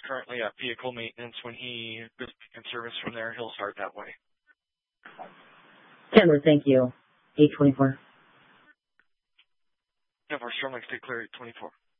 currently at vehicle maintenance. When he goes in service from there, he'll start that way. Chandler, thank you. 824. Denver, Storm Lake, stay clear, 824.